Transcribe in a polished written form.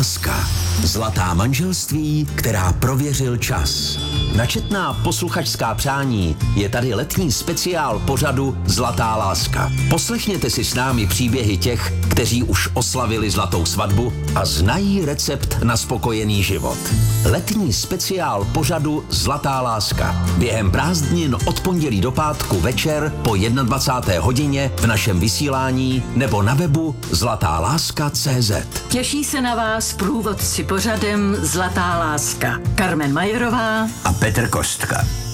láska. Zlatá manželství, která prověřil čas. Na četná posluchačská přání je tady letní speciál pořadu Zlatá láska. Poslechněte si s námi příběhy těch, kteří už oslavili zlatou svatbu a znají recept na spokojený život. Letní speciál pořadu Zlatá láska. Během prázdnin od pondělí do pátku večer po 21. hodině v našem vysílání nebo na webu zlatáláska.cz. Těší se na vás průvodci pořadem Zlatá láska. Carmen Majerová a Petr Kostka.